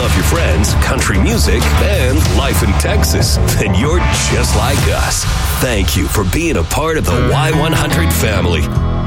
love your friends, country music, and life in Texas, then you're just like us. Thank you for being a part of the Y100 family.